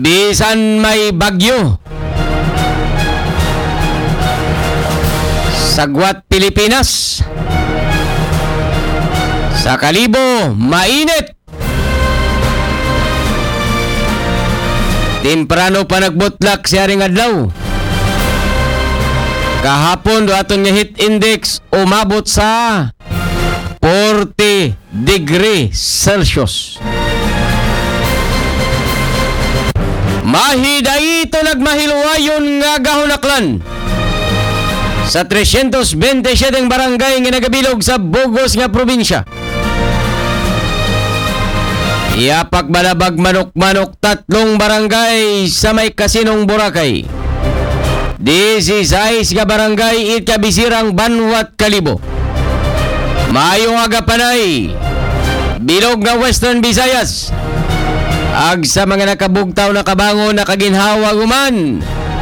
Bisan may bagyo. Sagwat Pilipinas. Sa Kalibo, mainit. Temprano pa nagbutlak si Haring Adlaw. Kahapon do aton nga heat index umabot sa 40 degree Celsius. Mahiday ito nagmahiluwayon nga gahunaklan sa 327 barangay nga nagabilog sa Bugos nga probinsya. Iapak balabag manok-manok 3 barangay sa may kasinong Boracay. 16 nga barangay ikabisirang Banwat Kalibo. Maayong aga panay. Bilog nga Western Visayas. Ag sa mga nakabugtaw na kabangon na kaginhawa guman.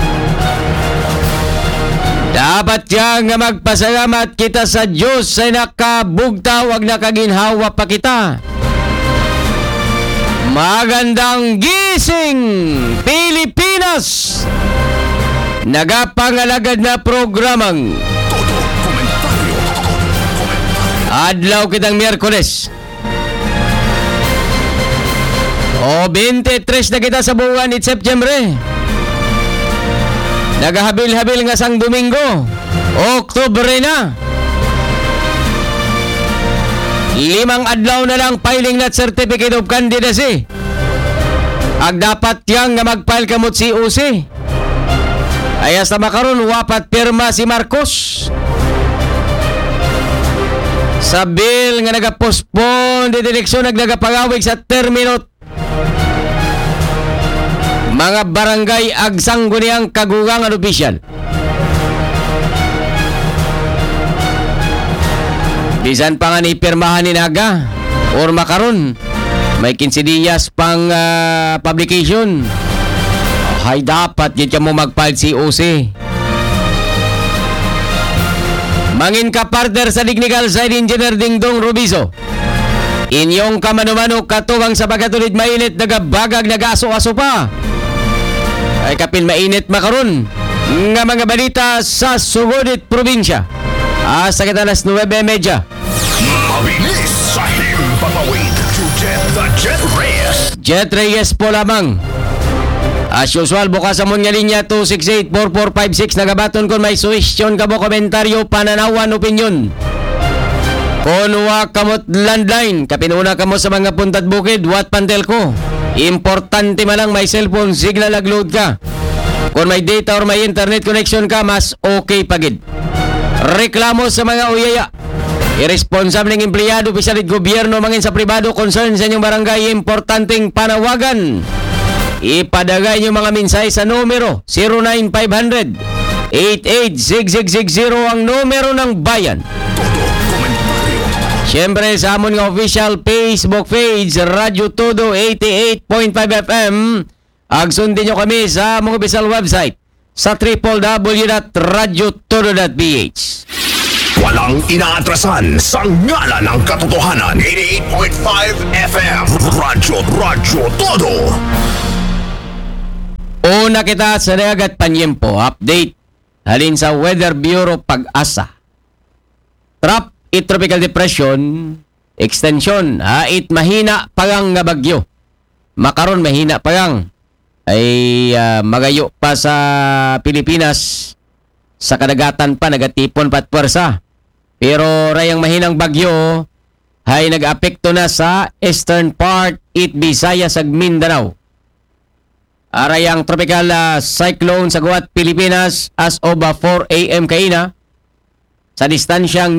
Dapat yan nga magpasalamat kita sa Diyos sa nakabugtaw ag nakaginhawa pa kita. Magandang gising, Pilipinas! Nagapangalagad na programang Todo komentaryo. Adlaw kitang Miyerkules. O 23 na kita sa buwan it Setyembre. Nagahabil-habil nga sang Domingo. Oktubre na. 5 adlaw na lang filing na certificate of candidacy. Ag dapat yang nga mag-file kamot si UC. Ay sa makaron wapat pirma si Marcos. Sa bill nga nagapospon di eleksyon nagpagawig sa termino. Mga barangay ag sangguniang kagugangan opisyal. Bisan pa nga ni pirmahan ni Naga or makaron may 15 días pang publication. Ay dapat yun mo mag-file si OC. Mangin ka partner sa Technical Side Engineer Dingdong Rubizo. Inyong kamano-mano katuwang sa pagkatulit mainit nagabagag nag-aso-aso pa. Ay kapin mainit makaron nga mga balita sa Sugodit Probinsya. Sa kitalas 9:30. Mabilis sa himpapawid to Jet Reyes. Jet Reyes po lamang. As usual, bukas sa mga linya 268-4456. Nagabaton kung may suwestyon ka mo, komentaryo, pananawan, opinyon. Kunwa kamot landline. Kapinuna kamo sa mga puntad bukid, wat pantel ko. Importante malang may cellphone, signal agload ka. Kung may data or may internet connection ka, mas okay pagid. Reklamo sa mga uyaya. Irresponsableng empleyado, opisyal at gobyerno, mangin sa pribado, concern sa inyong barangay, importanteng panawagan. Ipadagay niyo mga minsay sa numero 09500 886660 ang numero ng bayan. Todo komentaryo. Siyempre sa amon nga official Facebook page Radyo Todo 88.5 FM. Agsundin nyo kami sa among official website sa www.radyotodo.ph. Walang inaatrasan sa ngalan ng katotohanan. 88.5 FM. Radyo Todo. Una kita sa dagat panyempo update halin sa Weather Bureau Pag-asa. Tropical Depression extension it mahina pagang nga bagyo. Makaron mahina pagang ay magayo pa sa Pilipinas, sa kadagatan pa nagatipon pat puwersa. Pero rayang mahinang bagyo ay nag-apekto na sa eastern part it Visayas ag Mindanao. Arayang tropical cyclone sa Guat, Pilipinas as of 4 a.m. kaina sa distansyang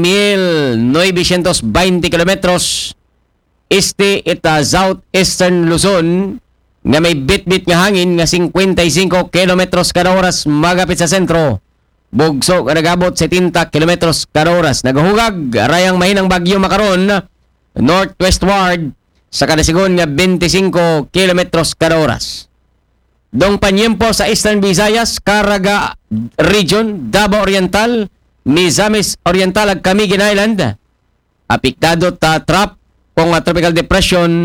1,920 kilometros este at southeastern Luzon nga may bit-bit nga hangin nga 55 kilometros kada oras magapit sa sentro. Bugso nga nagabot 70 kilometros kada oras. Nagahugag arayang mahinang bagyo makaron northwestward sa kada sigon nga 25 kilometros kada oras. Dong panyempo sa Eastern Visayas, Caraga Region, Davao Oriental, Misamis Oriental ag Camiguin Island. Apektado ta trap kung tropical depression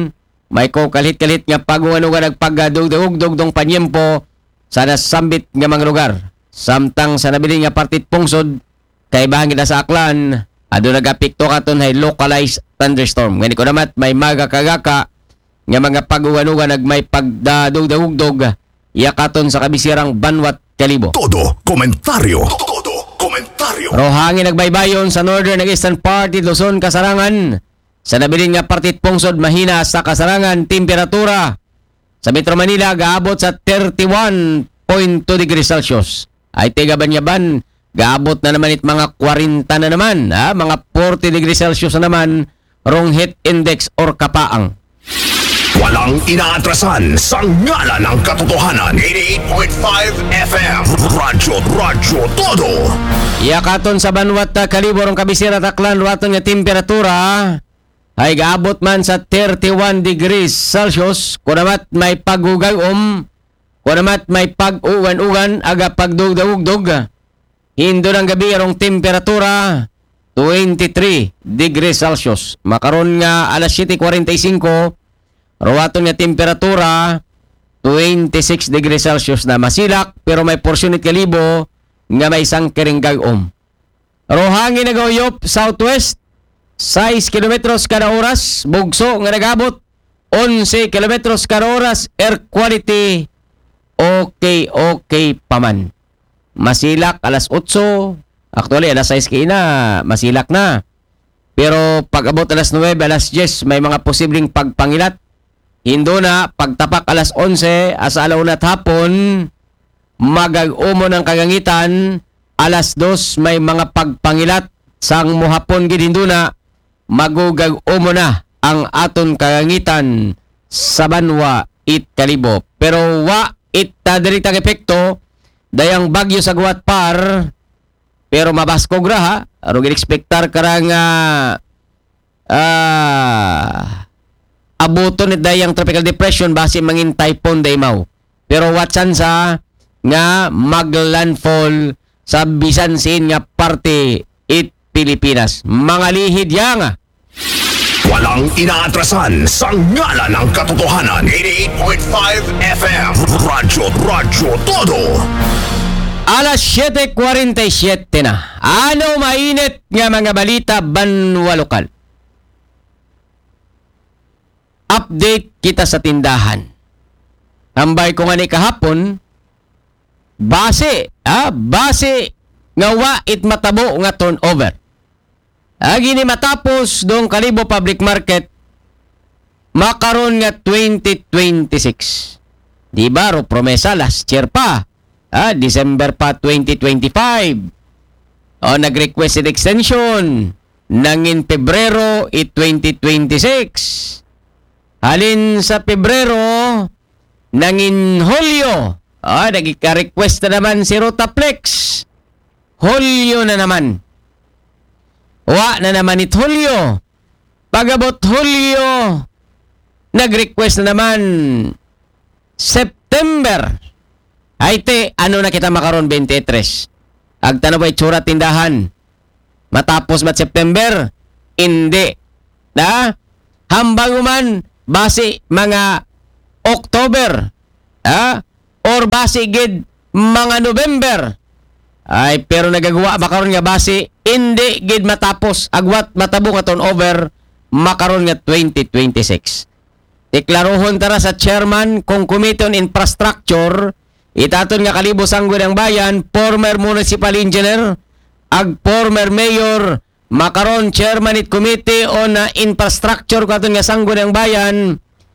may ko kalit-kalit nga pag-uwanugan nagpagdugdog dong panyempo sa nasambit nga mga lugar. Samtang sa nabilin nga partit pungsod, kay bahagi na sa Aklan, ado nagapikto katon hay localized thunderstorm. Ngani ko namat may magakagaka nga mga pag-uwanugan may pagdadugdog yakaton sa kabisirang Banwat, Kalibo. Todo komentaryo. Todo komentaryo. Rohangin nagbaybayon sa northern ug eastern part ni Luzon, kasarangan. Sa nabilin nga partit pungsod, mahina sa kasarangan temperatura. Sa Metro Manila, gaabot sa 31.2 degrees Celsius. Ay tiga banyaban, gaabot na naman mga 40 na naman. Mga 40 degrees Celsius na naman, rong heat index or kapaang. Walang inaatrasan sa ngala ng katotohanan. 88.5 FM. Radyo Todo. Iyakaton sa Banwat, Kalibo, rong kabisira Aklan, ruwaton nga temperatura ay gaabot man sa 31 degrees Celsius. Kunamat may pagugayom, kunamat may pag-uwan-uwan, aga pagdugdog-dug. Hindo ng gabi arong temperatura 23 degrees Celsius. Makaron nga alas 7:45, ruwaton nga temperatura 26 degrees Celsius na masilak, pero may porsyon it Kalibo nga may isang kiringgayom. Rohangin nagayop southwest 6 kilometros kada oras, bugso nga nagabot 11 kilometros kada oras, air quality okay paman. Masilak alas 8, actually alas 6 kina, masilak na. Pero pag abot alas 9, alas 10, may mga posibleng pagpangilat. Hindo na, pagtapak alas 11, asa alaunat hapon, magag-umo ng kagangitan, alas 2, may mga pagpangilat. Sang muhapon gid hindo na, magugag-umo na ang aton kagangitan sa Banwa it Kalibo. Pero wa it direktang epekto dayang bagyo sa Guat Par, pero mabaskog ra ha. Aron ginexpektar karang abuton ni dayang tropical depression base mangin typhoon daymaw. Pero what chance nga maglandfall sa bisan sin nga parte it Pilipinas. Mga lihid yang. Walang inaatrasan sa ngala ng katotohanan. 88.5 FM. Radyo Todo. Alas 7:47 na. Ano mainit nga mga balita Banwa Lokal? Update kita sa tindahan. Tambay ko nga ni kahapon, base nga wa it matabo nga turnover. Agi ni matapos dong Kalibo Public Market makaron nga 2026. Di ba ro promesa last year pa? December pa 2025. Nag-request extension nangin Pebrero 2026. Halin sa Pebrero nangin Hulyo. Nagika-request na naman si Rotaplex. Hulyo na naman. Wa na naman it Hulyo. Pagabot Hulyo, nag-request na naman September. Ay te, ano na kita makaron 23? Agtano ba itsura tindahan? Matapos ba September? Hindi. Hambang man, base mga October. Or base gid mga November. Ay, pero nagagawa makaron nga base, hindi gid matapos agwat matabo nga turnover makaron nga 2026. Deklarohon tara sa chairman kung Committee on Infrastructure, itaton nga Kalibo Sangguin ang Bayan, former municipal engineer, ag former mayor, makaron chairman it Committee on Infrastructure katon nga Sangguin ang Bayan,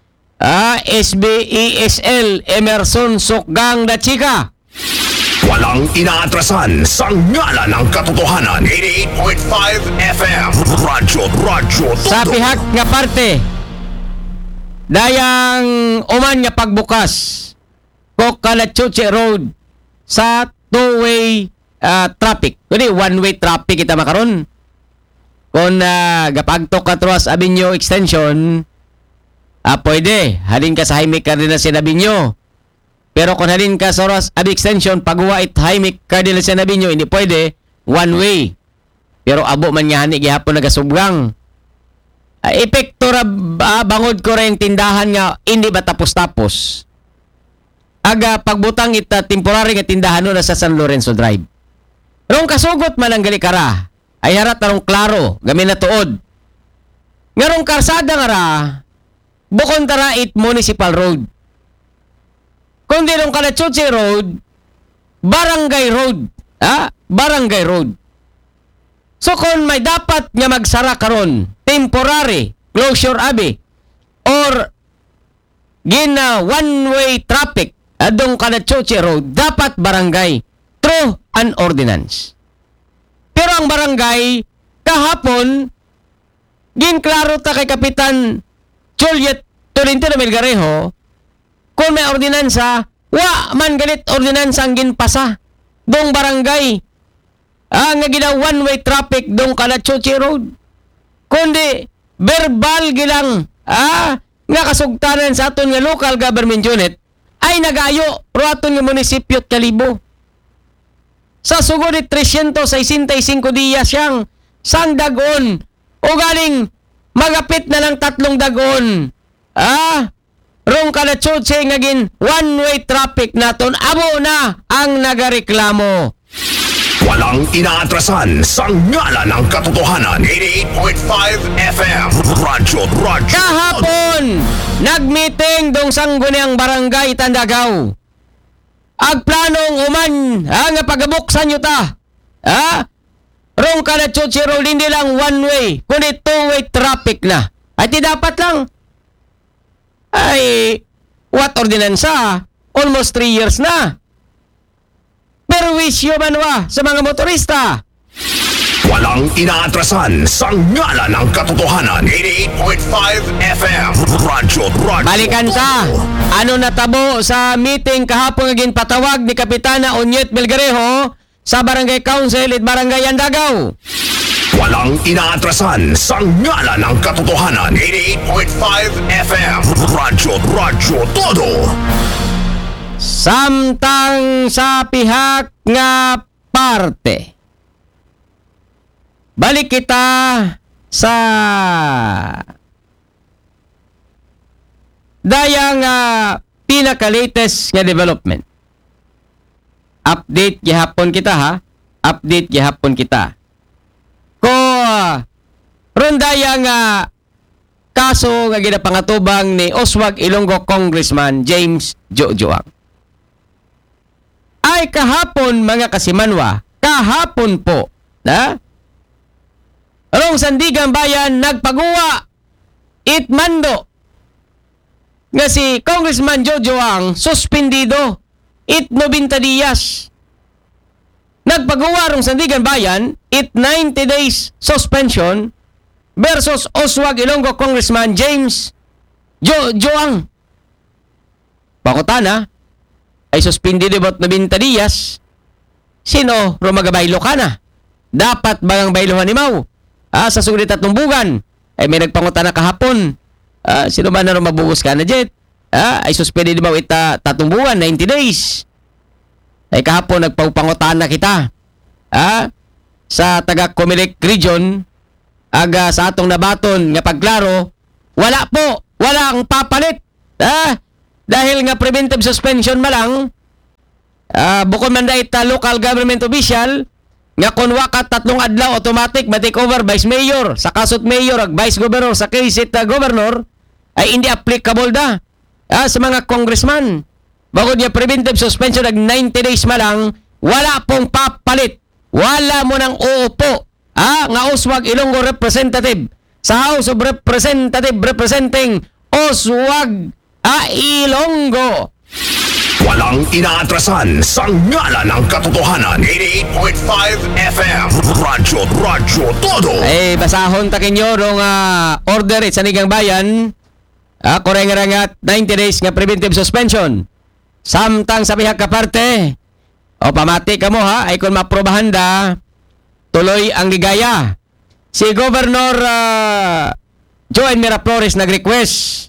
SBESL Emerson Sokgang da Chica. Walang inaatrasan sa ngala ng katotohanan. 88.5 FM. Radyo Todo. Sa pihak nga parte, dayang uman nga pagbukas Kokalachuche Road sa two-way traffic. Kundi one-way traffic kita makaron. Kung gapagtok ka Truas Avenue Extension, pwede. Halin ka sa Jaime Cardinal Avenue. Pero kung halin ka sa Ross Avenue Extension, pagwa it Jaime Cardinal Avenue, hindi pwede, one way. Pero abo man nga hani gihapon nagasubgang. epekto ra bangod ko rin tindahan nga hindi ba tapos-tapos. Aga pagbutang ita temporary nga tindahan na sa San Lorenzo Drive. Rong kasugot man ang galikara, ay harat tarong klaro, gamin na tuod. Ngarong karsada nga ra, bukon tara it Municipal Road. Kung di rong Kalachuchi Road, Barangay Road. Barangay Road. So kung may dapat nga magsara karon, temporary closure abi, or gina one-way traffic adong Kalachuchi Road, dapat barangay through an ordinance. Pero ang barangay, kahapon, ginklaro ta kay Kapitan Juliet Tolentino Melgarejo, kung may ordinansa, wa man galit ordinansa ang ginpasa dong barangay. Nga gina one-way traffic dong Kalachuchi Road. Kundi, verbal gilang, nga kasugtanan sa aton nga local government unit, ay nagayo ro aton nga munisipyo Kalibo. Sa sugod 365 diya siyang sang dagon o galing magapit na lang 3 dagon. Rong Kalachuchi nga gin one-way traffic naton, amo na ang nagareklamo. Walang inaatrasan sa ngala ng katotohanan. 88.5 FM Radyo. Kahapon, nagmeeting dong sangguniang barangay Tandagaw. Agplanong uman, nga pagabuksan nyo ta. Rong Kalachuchi Road, hindi lang one-way, kundi two-way traffic na. At di dapat lang. Ay, what ordinansa? Almost 3 years na. Pero wisyo manwa sa mga motorista. Walang inaatrasan sa ngala ng katotohanan. 88.5 FM Radyo. Balikan sa ano natabo sa meeting kahapon nga ginpatawag ni Kapitana Onyet Melgarejo sa Barangay Council at Barangay Andagaw. Walang inaatrasan sa ngala ng katotohanan. 88.5 FM Radyo Todo. Samtang sa pihak nga parte. Balik kita sa dayang pinaka-latest nga development. Update gihapon kita ha. Update gihapon kita. Ko ron dayang kaso nga ginapangatubang ni Oswag Ilonggo Congressman James Jojoang. Ay kahapon mga kasimanwa, kahapon po, Rong Sandigan Bayan nagpaguwa itmando nga si Congressman Jojoang suspendido 90 días. Nagpaguwa rong Sandigan Bayan 90 days suspension versus Oswag Ilonggo Congressman James Jojoang. Pakutana ay suspendido about 90 días. Sino ro magabaylo ka na? Dapat bagang bayluhan ni Mau? Sa sulit at tumbugan, ay may nagpangutan na kahapon. Sino man na mabugos ka na, Jet? Ay suspended mo ita tatumbugan, 90 days. Ay kahapon nagpangutan na kita. Sa taga-Comelec region, sa atong nabaton nga pagklaro, wala po, wala ang papalit. Dahil nga preventive suspension malang, bukod man dahil local government official, nga kunwa ka 3 adlaw automatic ma-take over vice mayor sa kasot mayor ag vice governor sa case governor ay hindi applicable da sa mga congressman. Bagod niya preventive suspension ag 90 days malang, wala pong papalit, wala mo nang uupo nga Oswag Ilonggo representative sa House of Representative representing Oswag Ilonggo. Walang inaatrasan sa ngala ng katotohanan. 88.5 FM Radyo Todo. Ay basahon takin nyo rong order sa Nigang Bayan. Koreng-rengat 90 days nga preventive suspension. Samtang sa bihag kaparte, o pamati ka mo ay kung maprobahan da, tuloy ang ligaya. Si Governor Joel Miraflores nag-request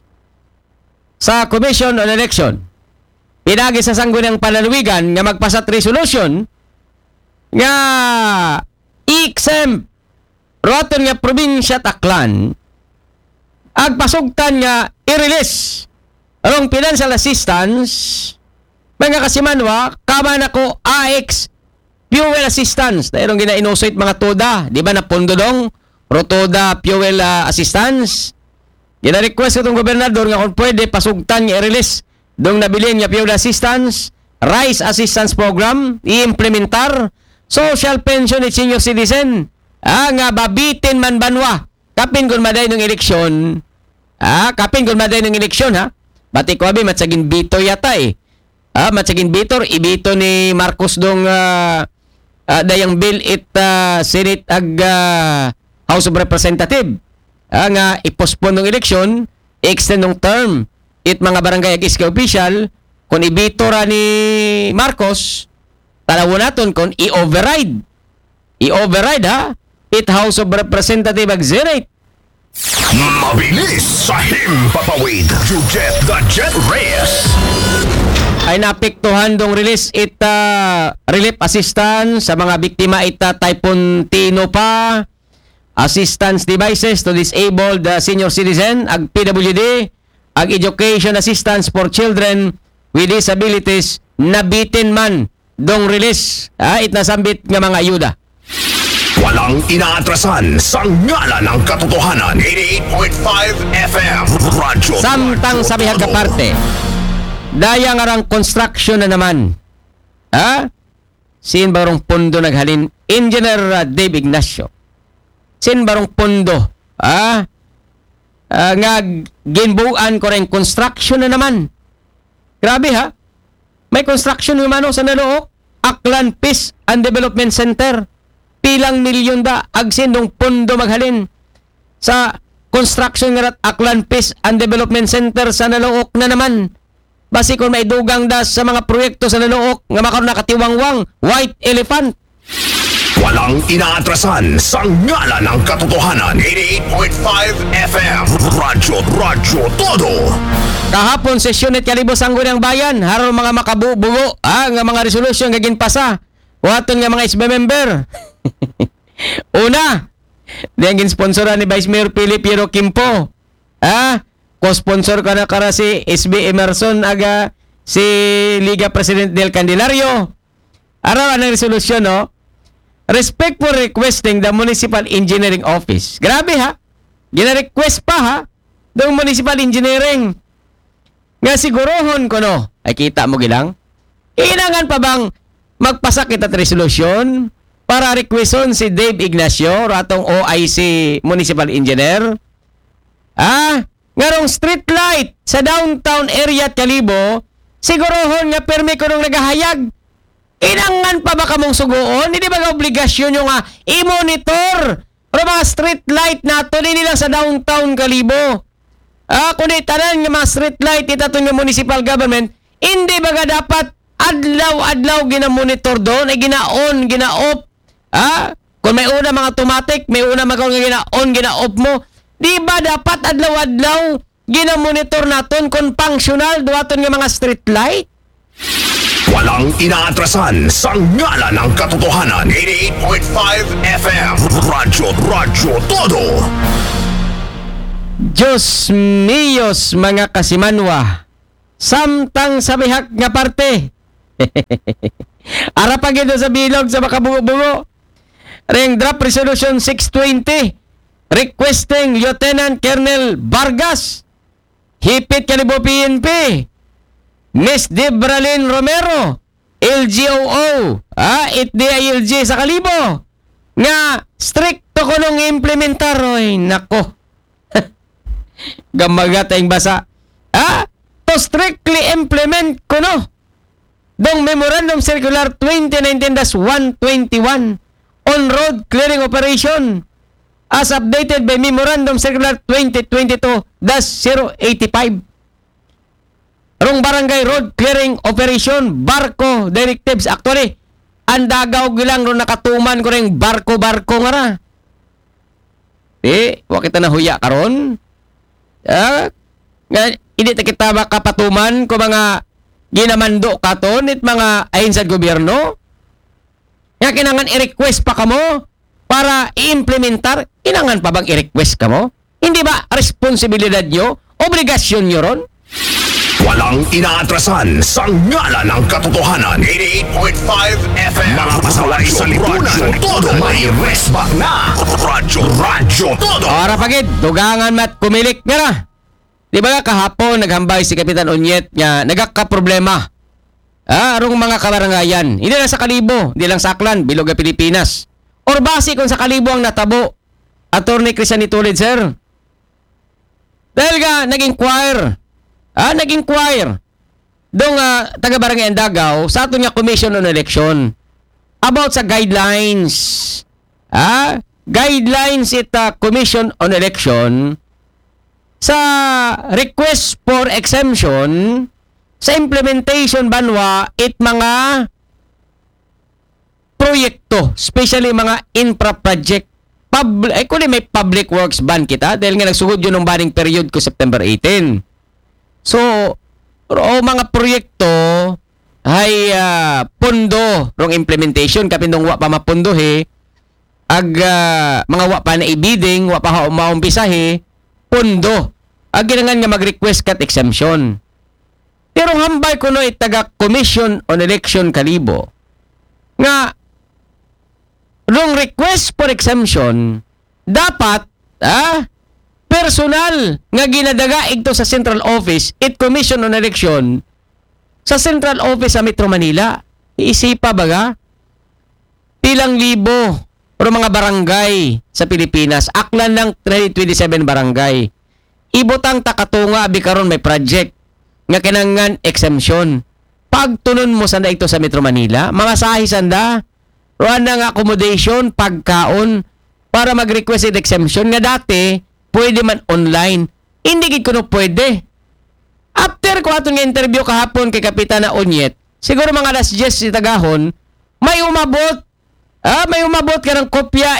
sa Commission on Election. Pinagi sa sanggunang pananawigan nga magpasat resolution nga i-exempt roton nga probinsya Taclan agpasugtan nga i-release ang financial assistance mga kasimanwa kama nako AX fuel assistance na irong gina-inusate mga toda di ba na pondo dong rotoda fuel assistance gina-request itong gobernador nga kung pwede pasugtan nga i-release dong nabilin nga fuel assistance rice assistance program i-implementar social pension at senior citizen nga babitin man banwa kapin kung maday ng eleksyon kapin kung maday ng eleksyon ha bati ko abi matsagin bito yata matsagin bitor ibito ni Marcos dong dayang bill it Senate ag House of Representative nga i-postpone ng eleksyon i-extend ng term it mga barangay ag iska official kung ibito ra ni Marcos talawon naton kung i-override ha it House of Representative ag Senate Mabilis sa himpapawid. You get the Jet Reyes. Ay naapektuhan dong release it relief assistance sa mga biktima ita Typhoon Tino pa assistance devices to disabled senior citizen ag PWD ag education assistance for children with disabilities nabitin man dong release it nasambit nga mga ayuda. Walang inaatrasan sa ngalan ng katotohanan. 88.5 FM Radyo. Samtang sa bihag ka parte. Daya nga rang construction na naman. Sin barong pondo naghalin Engineer Dave Ignacio. Sin barong pondo. Nga ginbuan ko rin construction na naman. Grabe ha. May construction naman sa Nalook. Aklan Peace and Development Center. Pilang milyon da agsin dong pondo maghalin sa construction nga Aklan Peace and Development Center sa Nalook na naman. Basi kung may dugang da sa mga proyekto sa Nalook nga makaroon nakatiwangwang white elephant. Walang inaatrasan sa ngalan ng katotohanan. 88.5 FM Radyo Todo. Kahapon sesyon at kalibos ang gunang bayan haron mga makabubugo nga mga resolusyon nga ginpasa. Waton nga mga SB member. Una, diyang sponsoran ni Vice Mayor Philip Yero Kimpo. Co-sponsor ka na kara si SB Emerson aga si Liga President Del Candelario. Araw ang resolusyon, no? Respect for requesting the Municipal Engineering Office. Grabe ha. Gina-request pa ha. Dong Municipal Engineering. Nga sigurohon ko no. Ay kita mo gilang. Inangan pa bang magpasa kita at resolusyon para requeston si Dave Ignacio ratong OIC Municipal Engineer ngarong street light sa downtown area at Kalibo sigurohon nga permi ko nung nagahayag inangan pa ba kamong sugoon hindi ba ka obligasyon yung i-monitor pero mga street light nato hindi lang sa downtown Kalibo kundi tanan nga mga street light itaton nga municipal government hindi ba ka dapat adlaw-adlaw gina-monitor doon ay gina-on, gina-off. Kung may una mga automatic, may una mga gina-on, gina-off mo. Di ba dapat adlaw-adlaw gina-monitor naton kung functional duwaton nga mga street light? Walang inaatrasan sa ngalan ng katotohanan. 88.5 FM Radyo Todo. Diyos miyos mga kasimanwa. Samtang sa bihag nga parte. Arapag ito sa bilog sa makabugo-bugo. Ring draft resolution 620 requesting Lieutenant Colonel Vargas hipit Kalibo PNP Miss Debralyn Romero LGOO ILG sa Kalibo nga stricto ko nung implementar oy nako gamagat ang basa to strictly implement ko no dong Memorandum Circular 2019-121 on road clearing operation as updated by Memorandum Circular 2022-085 rong barangay road clearing operation barko directives actually ang dagaw gilang ron nakatuman ko ring barko nga ra wakita na huya karon hindi kita makapatuman ko mga ginamando katon it mga ayon sa gobyerno nga kinangan i-request pa kamo para i-implementar kinangan pa bang i-request kamo Hindi ba responsibilidad nyo? Obligasyon nyo ron? Walang inaatrasan sa ngalan ng katotohanan. 88.5 FM. Mga pasaway sa lipunan. Todo may resback na. Radyo Todo. Ora pagid, dugangan mat kumilik nga na. Di ba nga kahapon naghambay si Kapitan Onyet nga nagakaproblema. Arong mga kabarangayan. Hindi lang sa Kalibo, hindi lang sa Aklan, bilog ang Pilipinas. Or base kung sa Kalibo ang natabo. Attorney Cristian Itulid, sir. Dahil nga nag-inquire. Nag-inquire dong taga-barangay Andagaw sa ato nga Commission on Election about sa guidelines. Guidelines Commission on Election sa request for exemption sa implementation banwa it mga proyekto, especially mga infra project. Kung may public works ban kita dahil nga nagsugod yun ng banning period ko September 18. So, mga proyekto ay pondo rong implementation kapindong wa pa mapundo mga wa pa na ibiding, wa pa maumpisa pondo. Ginangan nga mag-request kat exemption. Pero hambay ko no taga Commission on Election Kalibo nga rong request for exemption dapat personal nga ginadagaig to sa Central Office it Commission on Election sa Central Office sa Metro Manila. Iisipa baga pilang libo o mga barangay sa Pilipinas. Aklan ng 327 barangay. Ibutang takatunga bikaron may project nga kinangan exemption. Pagtunon mo sanda ito sa Metro Manila, mga sahi sanda, ruan ng accommodation, pagkaon para mag-request exemption nga dati pwede man online. Hindi gid kuno pwede. After ko atong interview kahapon kay Kapitana Onyet, siguro mga alas 10 si tagahon, may umabot. May umabot ka ng kopya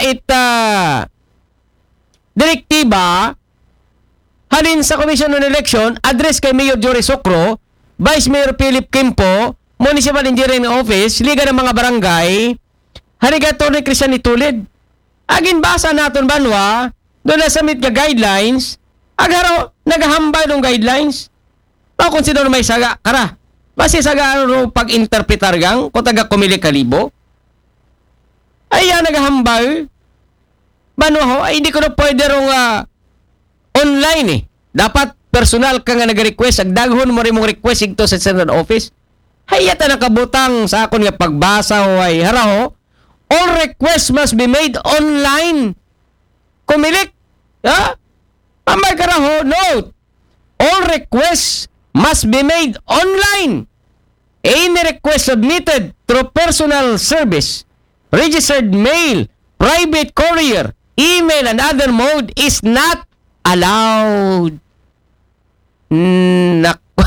direktiba halin sa Commission on Election, address kay Mayor Jory Socro, Vice Mayor Philip Kimpo, Municipal Engineering Office, Liga ng mga Barangay, Harigato ni Cristian Itulid. Agin basa naton banwa, doon na submit ka guidelines, agaro, naghahambay ng guidelines. Kung sino may saga, kara, basi saga pag-interpretar gang, kung taga Kumili Kalibo, ay naghahambay, banwa ho, ay hindi ko na pwede rong online Dapat personal ka nga nag-request, agdaghon mo rin mong request ito sa Central Office. Hayata nakabutang sa akon nga pagbasa ho ay haraho. All requests must be made online. Kumilik. Amay karaho, note. All requests must be made online. Any request submitted through personal service, registered mail, private courier, email, and other mode is not allowed. Nako.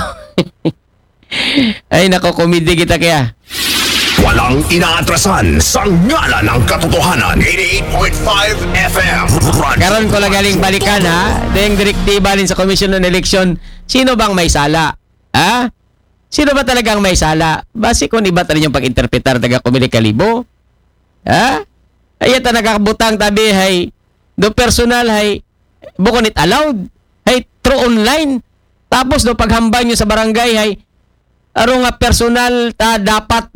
Ay, nako, komedi kita kaya. Walang inaatrasan sa ngalan ng katotohanan. 88.5 FM. Karon ko lang galing balikan ha. Dahil direktiba rin sa Commission on Election. Sino bang may sala? Ha? Sino ba talagang may sala? Basi kung iba tayo yung pag-interpretar taga Kumili Kalibo. Ha? Ay, ito nakakabutang tabi hay. Do personal hay. Bukon it allowed. Hay, through online. Tapos do paghambay nyo sa barangay hay. Aro nga personal ta dapat